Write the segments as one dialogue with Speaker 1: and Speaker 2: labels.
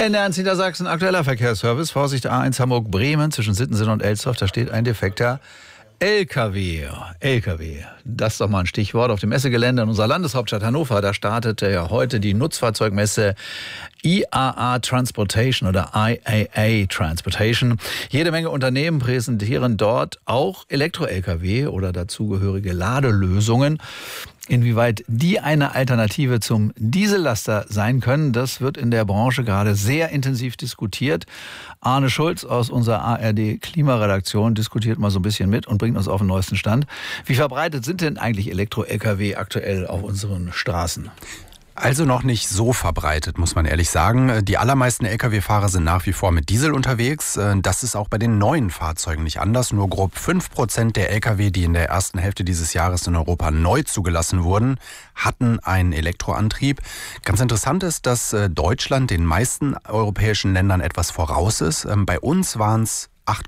Speaker 1: NDR Niedersachsen, aktueller Verkehrsservice. Vorsicht, A1 Hamburg-Bremen zwischen Sittensen und Elsdorf. Da steht ein defekter LKW. Das ist doch mal ein Stichwort. Auf dem Messegelände in unserer Landeshauptstadt Hannover, da startete ja heute die Nutzfahrzeugmesse IAA Transportation oder IAA Transportation. Jede Menge Unternehmen präsentieren dort auch Elektro-LKW oder dazugehörige Ladelösungen. Inwieweit die eine Alternative zum Diesellaster sein können, das wird in der Branche gerade sehr intensiv diskutiert. Arne Schulz aus unserer ARD-Klimaredaktion diskutiert mal so ein bisschen mit und bringt uns auf den neuesten Stand. Wie verbreitet sind denn eigentlich Elektro-LKW aktuell auf unseren Straßen?
Speaker 2: Also noch nicht so verbreitet, muss man ehrlich sagen. Die allermeisten Lkw-Fahrer sind nach wie vor mit Diesel unterwegs. Das ist auch bei den neuen Fahrzeugen nicht anders. Nur grob 5% der Lkw, die in der ersten Hälfte dieses Jahres in Europa neu zugelassen wurden, hatten einen Elektroantrieb. Ganz interessant ist, dass Deutschland den meisten europäischen Ländern etwas voraus ist. Bei uns waren es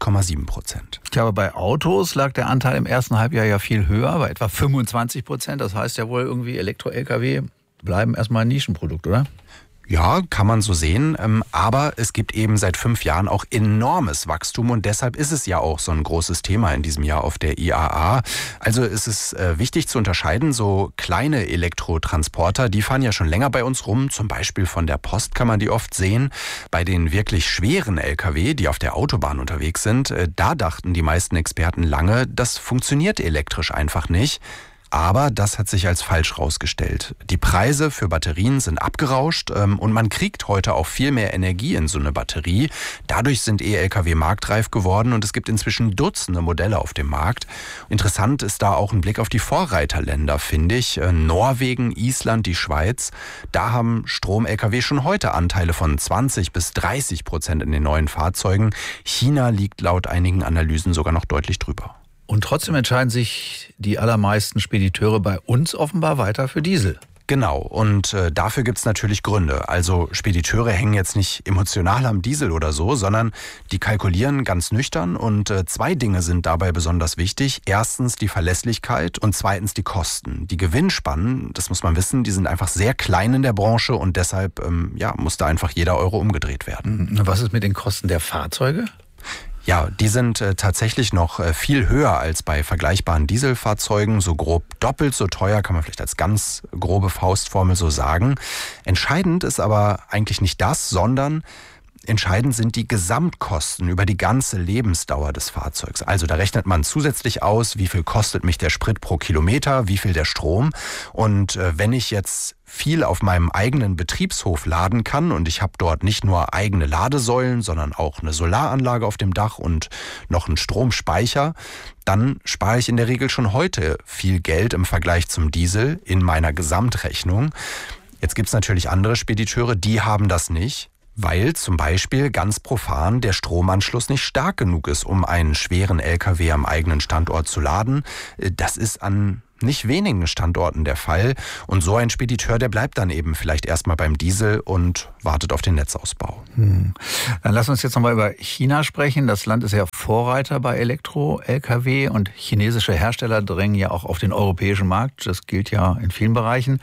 Speaker 2: 8,7%.
Speaker 1: Ja, aber bei Autos lag der Anteil im ersten Halbjahr ja viel höher, bei etwa 25%. Das heißt ja wohl irgendwie Elektro-LKW bleiben erstmal ein Nischenprodukt, oder?
Speaker 2: Ja, kann man so sehen, aber es gibt eben seit 5 Jahren auch enormes Wachstum und deshalb ist es ja auch so ein großes Thema in diesem Jahr auf der IAA. Also ist es wichtig zu unterscheiden, so kleine Elektrotransporter, die fahren ja schon länger bei uns rum, zum Beispiel von der Post kann man die oft sehen. Bei den wirklich schweren LKW, die auf der Autobahn unterwegs sind, da dachten die meisten Experten lange, das funktioniert elektrisch einfach nicht. Aber das hat sich als falsch rausgestellt. Die Preise für Batterien sind abgerauscht und man kriegt heute auch viel mehr Energie in so eine Batterie. Dadurch sind E-Lkw marktreif geworden und es gibt inzwischen Dutzende Modelle auf dem Markt. Interessant ist da auch ein Blick auf die Vorreiterländer, finde ich. Norwegen, Island, die Schweiz. Da haben Strom-Lkw schon heute Anteile von 20-30% in den neuen Fahrzeugen. China liegt laut einigen Analysen sogar noch deutlich drüber.
Speaker 1: Und trotzdem entscheiden sich die allermeisten Spediteure bei uns offenbar weiter für Diesel.
Speaker 2: Genau, und dafür gibt's natürlich Gründe. Also Spediteure hängen jetzt nicht emotional am Diesel oder so, sondern die kalkulieren ganz nüchtern und 2 Dinge sind dabei besonders wichtig. Erstens die Verlässlichkeit und zweitens die Kosten. Die Gewinnspannen, das muss man wissen, die sind einfach sehr klein in der Branche und deshalb muss da einfach jeder Euro umgedreht werden.
Speaker 1: Was ist mit den Kosten der Fahrzeuge?
Speaker 2: Ja, die sind tatsächlich noch viel höher als bei vergleichbaren Dieselfahrzeugen. So grob doppelt so teuer, kann man vielleicht als ganz grobe Faustformel so sagen. Entscheidend ist aber eigentlich nicht das, sondern entscheidend sind die Gesamtkosten über die ganze Lebensdauer des Fahrzeugs. Also da rechnet man zusätzlich aus, wie viel kostet mich der Sprit pro Kilometer, wie viel der Strom. Und wenn ich jetzt viel auf meinem eigenen Betriebshof laden kann und ich habe dort nicht nur eigene Ladesäulen, sondern auch eine Solaranlage auf dem Dach und noch einen Stromspeicher, dann spare ich in der Regel schon heute viel Geld im Vergleich zum Diesel in meiner Gesamtrechnung. Jetzt gibt es natürlich andere Spediteure, die haben das nicht, weil zum Beispiel ganz profan der Stromanschluss nicht stark genug ist, um einen schweren LKW am eigenen Standort zu laden. Das ist an nicht wenigen Standorten der Fall. Und so ein Spediteur, der bleibt dann eben vielleicht erstmal beim Diesel und wartet auf den Netzausbau.
Speaker 1: Dann lass uns jetzt nochmal über China sprechen. Das Land ist ja Vorreiter bei Elektro-Lkw und chinesische Hersteller drängen ja auch auf den europäischen Markt. Das gilt ja in vielen Bereichen.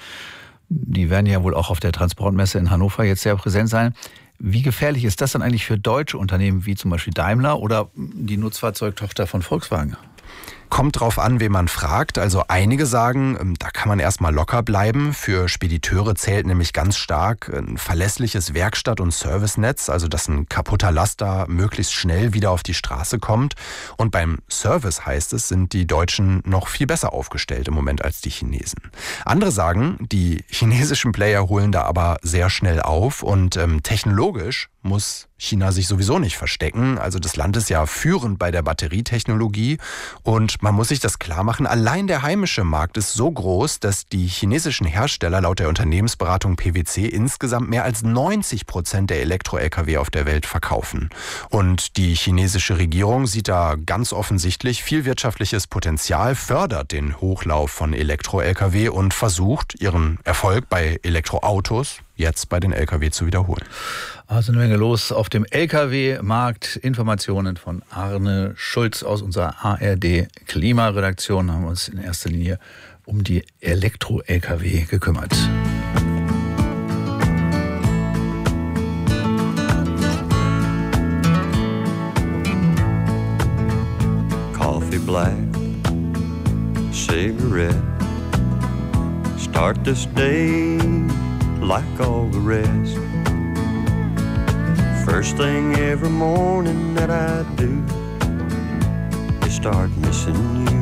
Speaker 1: Die werden ja wohl auch auf der Transportmesse in Hannover jetzt sehr präsent sein. Wie gefährlich ist das dann eigentlich für deutsche Unternehmen wie zum Beispiel Daimler oder die Nutzfahrzeugtochter von Volkswagen?
Speaker 2: Kommt drauf an, wen man fragt. Also einige sagen, da kann man erstmal locker bleiben. Für Spediteure zählt nämlich ganz stark ein verlässliches Werkstatt- und Servicenetz, also dass ein kaputter Laster möglichst schnell wieder auf die Straße kommt. Und beim Service heißt es, sind die Deutschen noch viel besser aufgestellt im Moment als die Chinesen. Andere sagen, die chinesischen Player holen da aber sehr schnell auf und technologisch muss China sich sowieso nicht verstecken. Also das Land ist ja führend bei der Batterietechnologie und man muss sich das klar machen, allein der heimische Markt ist so groß, dass die chinesischen Hersteller laut der Unternehmensberatung PwC insgesamt mehr als 90% der Elektro-Lkw auf der Welt verkaufen. Und die chinesische Regierung sieht da ganz offensichtlich viel wirtschaftliches Potenzial, fördert den Hochlauf von Elektro-Lkw und versucht, ihren Erfolg bei Elektroautos jetzt bei den Lkw zu wiederholen.
Speaker 1: Also eine Menge los auf dem Lkw-Markt. Informationen von Arne Schulz aus unserer ARD-Klimaredaktion. Haben wir uns in erster Linie um die Elektro-Lkw gekümmert.
Speaker 3: black cigarette. Start this day like all the rest. First thing every morning that I do is start missing you.